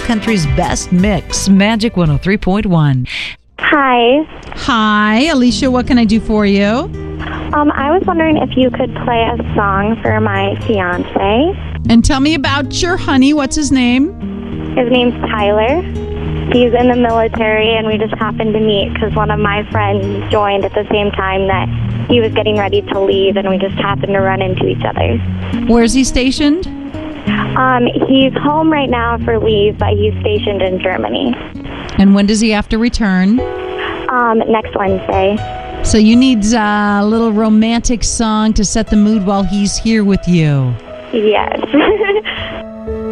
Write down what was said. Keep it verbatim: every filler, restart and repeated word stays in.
country's best mix. Magic one oh three point one. Hi. Hi, Alicia. What can I do for you? Um, I was wondering if you could play a song for my fiance. And tell me about your honey. What's his name? His name's Tyler. He's in the military, and we just happened to meet because one of my friends joined at the same time that he was getting ready to leave, and we just happened to run into each other. Where's he stationed? Um, he's home right now for leave, but he's stationed in Germany. And when does he have to return? Um, next Wednesday. So you need uh, a little romantic song to set the mood while he's here with you. Yes.